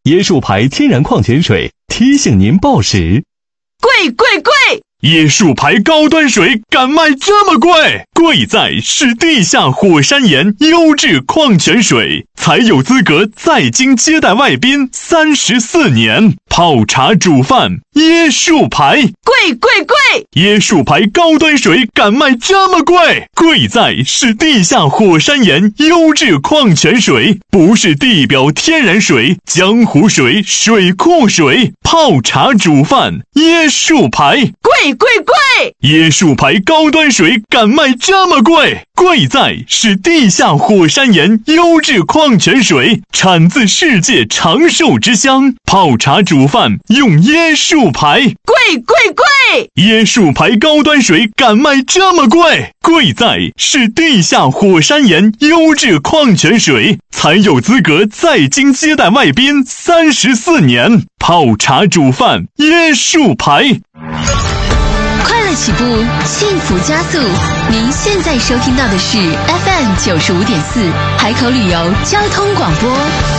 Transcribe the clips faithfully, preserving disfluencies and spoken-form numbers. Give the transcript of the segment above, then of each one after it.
椰树牌天然矿泉水提醒您报时。 贵贵贵！ 椰树牌高端水敢卖这么贵？贵在是地下火山岩优质矿泉水，才有资格在京接待外宾三十四年。泡茶煮饭，椰树牌， 贵贵贵！ 椰树牌高端水敢卖这么贵？贵在是地下火山岩优质矿泉水，不是地表天然水、江湖水、水库水。泡茶煮饭，椰树牌， 贵贵贵！ 椰树牌高端水敢卖这么贵？贵在是地下火山岩优质矿泉水，产自世界长寿之乡。泡茶煮饭用椰树牌， 贵贵贵！ 椰树牌高端水敢卖这么贵？贵在是地下火山岩优质矿泉水，才有资格在京接待外宾三十四年。泡茶煮饭，椰树牌。 快乐起步，幸福加速。您现在收听到的是 F M 九十五点四海口旅游交通广播。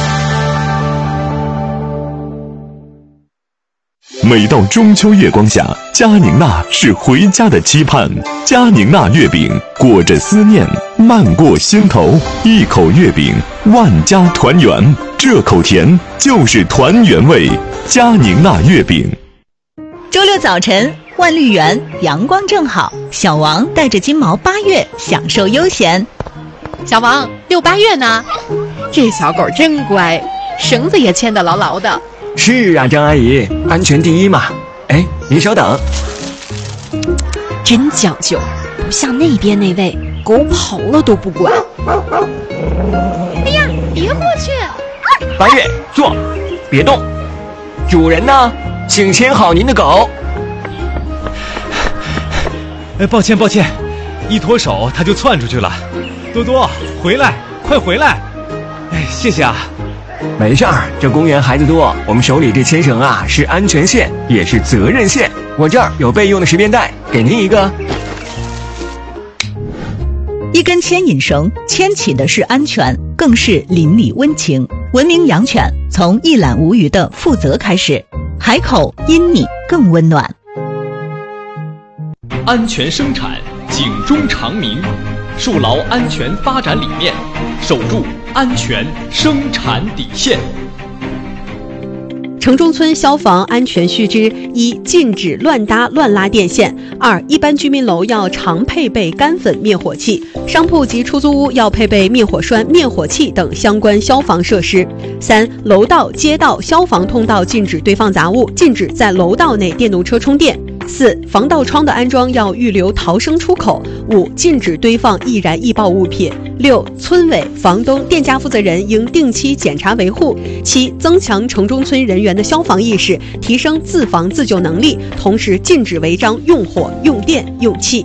每到中秋月光下，佳宁娜是回家的期盼。佳宁娜月饼裹着思念，漫过心头，一口月饼，万家团圆。这口甜就是团圆味。佳宁娜月饼。 周六早晨，万绿园阳光正好，小王带着金毛八月享受悠闲。 小王，遛八月呢？这小狗真乖，绳子也牵得牢牢的。 是啊，张阿姨，安全第一嘛。哎，您稍等。 真讲究，不像那边那位，狗跑了都不管。 哎呀，别过去！ 八月，坐，别动。主人呢？请牵好您的狗。 哎，抱歉抱歉，一脱手它就窜出去了。多多，回来，快回来！哎，谢谢啊。 没事儿，这公园孩子多，我们手里这牵绳啊是安全线，也是责任线。我这儿有备用的十便带，给您一个。 一根牵引绳牵起的是安全，更是邻里温情。文明养犬从一览无余的负责开始，海口因你更温暖。 安全生产，警钟长鸣，树牢安全发展理念，守住安全生产底线。 城中村消防安全须知：一、禁止乱搭乱拉电线；二、一般居民楼要常配备干粉灭火器，商铺及出租屋要配备灭火栓、灭火器等相关消防设施；三、楼道、街道、消防通道禁止堆放杂物，禁止在楼道内电动车充电；四、防盗窗的安装要预留逃生出口；五、禁止堆放易燃易爆物品；六、村委、房东、店家负责人应定期检查维护；七、增强城中村人员的消防意识，提升自防自救能力，同时禁止违章用火、用电、用气。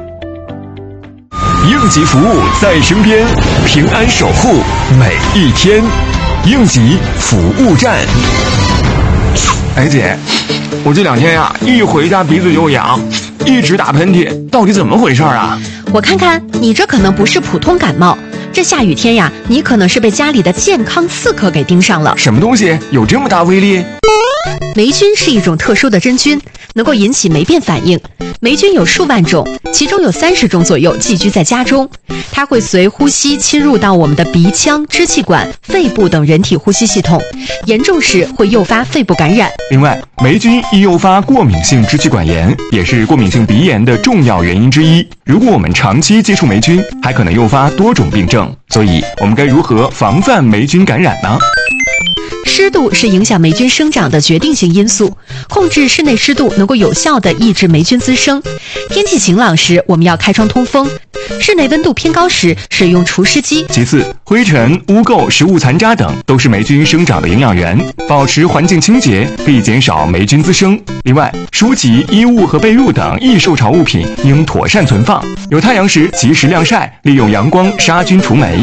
应急服务在身边，平安守护每一天。应急服务站。 哎姐，我这两天呀、啊，一回家鼻子就痒，一直打喷嚏，到底怎么回事啊？ 我看看，你这可能不是普通感冒，这下雨天呀，你可能是被家里的健康刺客给盯上了。 什么东西有这么大威力？ 霉菌是一种特殊的真菌，能够引起霉变反应。霉菌有数万种，其中有三十种左右寄居在家中，它会随呼吸侵入到我们的鼻腔、支气管、肺部等人体呼吸系统，严重时会诱发肺部感染。 另外，霉菌易诱发过敏性支气管炎，也是过敏性鼻炎的重要原因之一。如果我们长期接触霉菌，还可能诱发多种病症。所以，我们该如何防范霉菌感染呢？ 湿度是影响霉菌生长的决定性因素，控制室内湿度能够有效地抑制霉菌滋生。天气晴朗时，我们要开窗通风；室内温度偏高时，使用除湿机。 其次，灰尘、污垢、食物残渣等都是霉菌生长的营养源，保持环境清洁可以减少霉菌滋生。另外，书籍、衣物和被褥等易受潮物品应妥善存放，有太阳时及时晾晒，利用阳光杀菌除霉。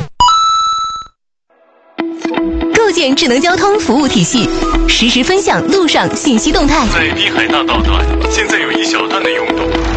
构建智能交通服务体系，实时分享路上信息动态。 在滨海大道段，现在有一小段的拥堵，